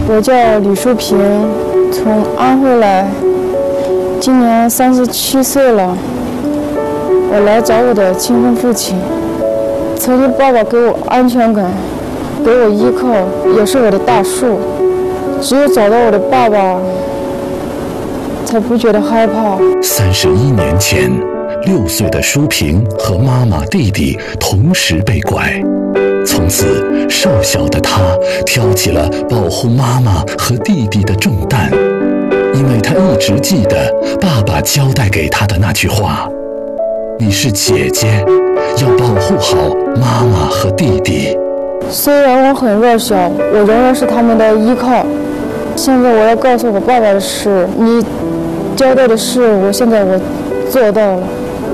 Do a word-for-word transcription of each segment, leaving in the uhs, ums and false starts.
我叫李淑萍，从安徽来，今年三十七岁了。我来找我的亲生父亲。曾经爸爸给我安全感，给我依靠，也是我的大树。只有找到我的爸爸，才不觉得害怕。 三十一年前，六岁的淑萍和妈妈、弟弟同时被拐。从此，少小的她挑起了保护妈妈和弟弟的重担，因为她一直记得爸爸交代给她的那句话：“你是姐姐，要保护好妈妈和弟弟。” 虽然我很弱小，我仍然是他们的依靠。现在我要告诉我爸爸的是，你交代的事，我现在我做到了。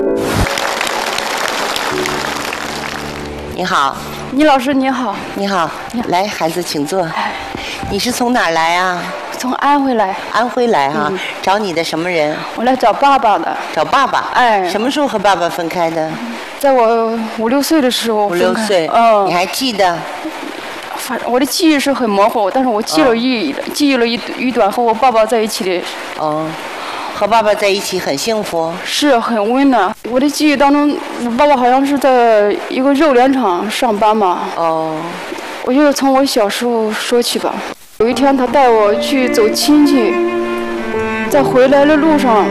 你好， 倪老师你好。 你好，来，孩子请坐。你是从哪儿来啊？ 从安徽来。 安徽来哈、啊嗯，找你的什么人？ 我来找爸爸的。 找爸爸？ 哎。 什么时候和爸爸分开的？ 在我五六岁的时候。 五六岁。 嗯。 你还记得？ 反我的记忆是很模糊，但是我记了一、哦、记忆了一一段和我爸爸在一起的。 哦。和爸爸在一起很幸福， 是很温暖。我的记忆当中，爸爸好像是在一个肉联厂上班嘛。 哦。 我就从我小时候说起吧。有一天，他带我去走亲戚，在回来的路上，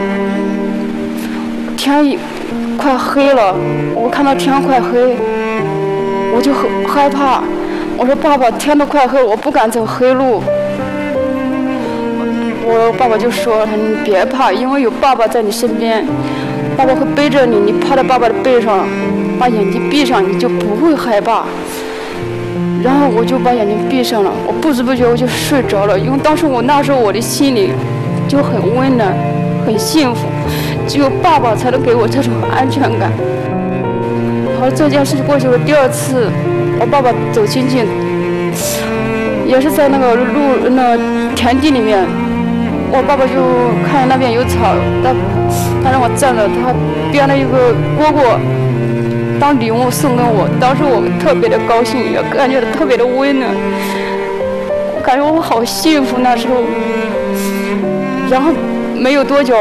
天快黑了，我看到天快黑，我就很害怕。我说：“爸爸，天都快黑了，我不敢走黑路。”我爸爸就说：“你别怕，因为有爸爸在你身边，爸爸会背着你，你趴在爸爸的背上，把眼睛闭上，你就不会害怕。”然后我就把眼睛闭上了，我不知不觉我就睡着了，因为当时我那时候我的心里就很温暖，很幸福，只有爸爸才能给我这种安全感。好，这件事过去了，第二次我爸爸走亲戚，也是在那个路那田地里面。我爸爸就看那边有草，他他让我站着，他编了一个蝈蝈当礼物送给我。当时我特别的高兴，也感觉到特别的温暖，我感觉我好幸福那时候。然后没有多久，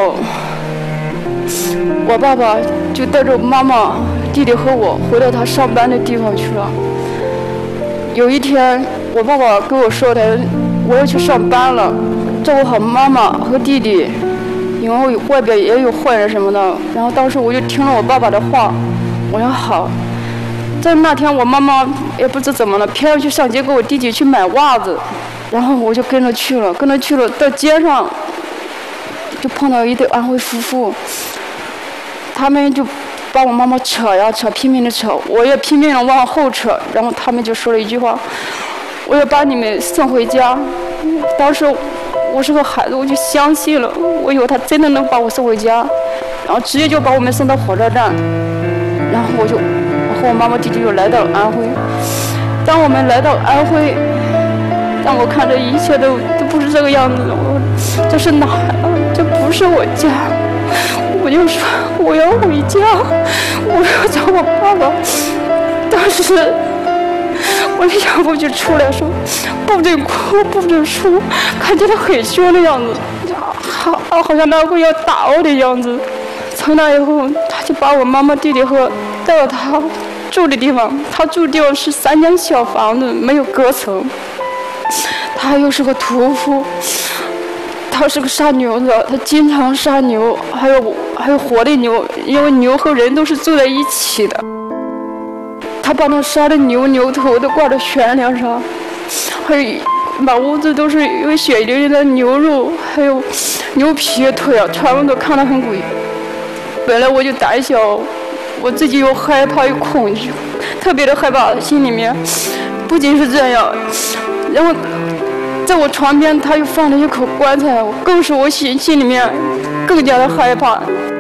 我爸爸就带着妈妈、弟弟和我回到他上班的地方去了。有一天，我爸爸跟我说的，我要去上班了。照顾好妈妈和弟弟，因为外边也有坏人什么的。然后当时我就听了我爸爸的话，我说好。在那天我妈妈也不知怎么了，偏要去上街给我弟弟去买袜子，然后我就跟着去了，跟着去了。到街上就碰到一对安徽夫妇，他们就把我妈妈扯呀扯，拼命的扯，我也拼命的往后扯。然后他们就说了一句话：“我要把你们送回家。”当时我是个孩子，我就相信了，我以为他真的能把我送回家，然后直接就把我们送到火车站，然后我就我和我妈妈弟弟就来到了安徽。当我们来到安徽，当我看着一切都都不是这个样子，我这是哪儿啊？这不是我家，我就说我要回家，我要找我爸爸。当时我的养父就出来说：“不准哭，不准输，看起来很凶的样子，好，好像他会要打我的样子。”从那以后，他就把我妈妈、弟弟和带到他住的地方。他住的地方是三间小房子，没有隔层。他又是个屠夫，他是个杀牛的，他经常杀牛，还有还有活的牛，因为牛和人都是住在一起的。他把那杀的牛牛头都挂在悬梁上，还有满屋子都是有血淋淋的牛肉，还有牛皮腿啊，全部都看得很诡异。本来我就胆小，我自己又害怕又恐惧，特别的害怕，心里面。不仅是这样，然后在我床边他又放了一口棺材，更是我心心里面更加的害怕。